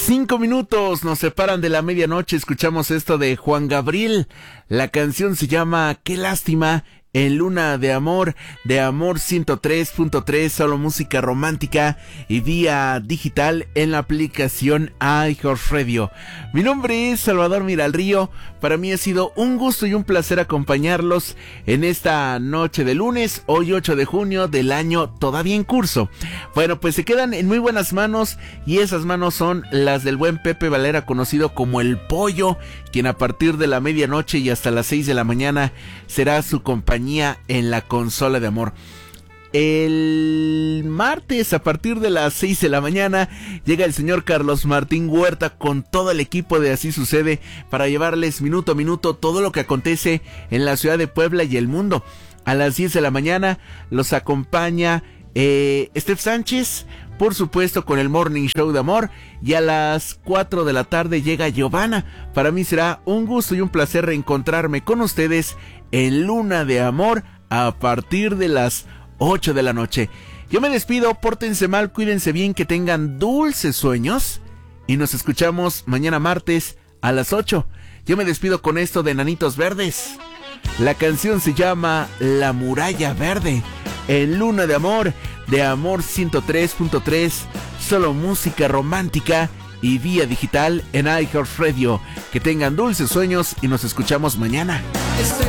5 minutos nos separan de la medianoche. Escuchamos esto de Juan Gabriel. La canción se llama Qué lástima. En Luna de Amor 103.3, solo música romántica y vía digital en la aplicación iHeartRadio. Mi nombre es Salvador Miralrío. Para mí ha sido un gusto y un placer acompañarlos en esta noche de lunes, hoy 8 de junio del año todavía en curso. Bueno, pues se quedan en muy buenas manos, y esas manos son las del buen Pepe Valera, conocido como El Pollo, quien a partir de la medianoche y hasta las 6 de la mañana será su compañía en la consola de amor. El martes a partir de las 6 de la mañana llega el señor Carlos Martín Huerta con todo el equipo de Así Sucede para llevarles minuto a minuto todo lo que acontece en la ciudad de Puebla y el mundo. A las 10 de la mañana los acompaña Steph Sánchez, por supuesto, con el Morning Show de Amor, y a las 4 de la tarde llega Giovanna. Para mí será un gusto y un placer reencontrarme con ustedes en Luna de Amor a partir de las 8 de la noche. Yo me despido, pórtense mal, cuídense bien, que tengan dulces sueños, y nos escuchamos mañana martes a las 8. Yo me despido con esto de Enanitos Verdes. La canción se llama La Muralla Verde, en Luna de Amor 103.3, solo música romántica y vía digital en iHeartRadio. Que tengan dulces sueños y nos escuchamos mañana.